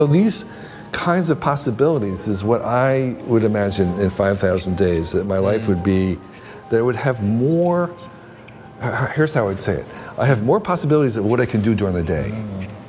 So these kinds of possibilities is what I would imagine in 5,000 days, that my life would be, that it would have more, here's how I would say it, I have more possibilities of what I can do during the day.